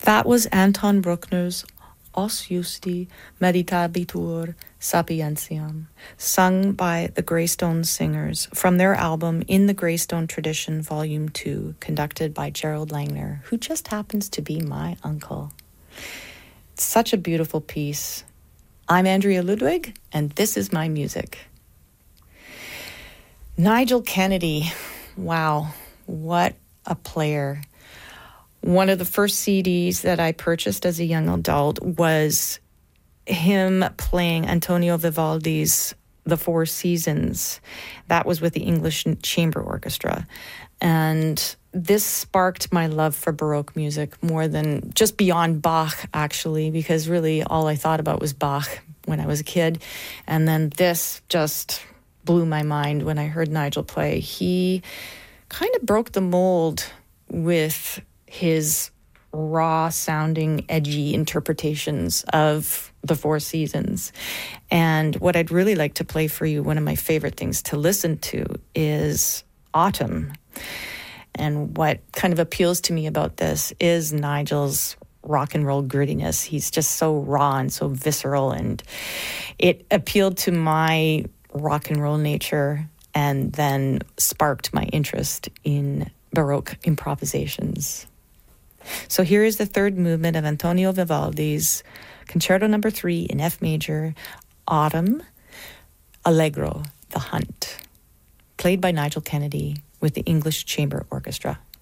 That was Anton Bruckner's Os Justi Meditabitur Sapientiam, sung by the Greystone Singers from their album In the Greystone Tradition, Volume 2, conducted by Gerald Langner, who just happens to be my uncle. It's such a beautiful piece. I'm Andrea Ludwig, and this is my music. Nigel Kennedy, wow, what a player. One of the first CDs that I purchased as a young adult was him playing Antonio Vivaldi's The Four Seasons. That was with the English Chamber Orchestra. And this sparked my love for Baroque music more than just beyond Bach, actually, because really all I thought about was Bach when I was a kid. And then this just blew my mind when I heard Nigel play. He kind of broke the mold with his raw-sounding, edgy interpretations of the Four Seasons. And what I'd really like to play for you, one of my favorite things to listen to, is Autumn. And what kind of appeals to me about this is Nigel's rock and roll grittiness. He's just so raw and so visceral, and it appealed to my rock and roll nature and then sparked my interest in Baroque improvisations. So here is the third movement of Antonio Vivaldi's Concerto No. 3 in F major, Autumn, Allegro, The Hunt, played by Nigel Kennedy with the English Chamber Orchestra.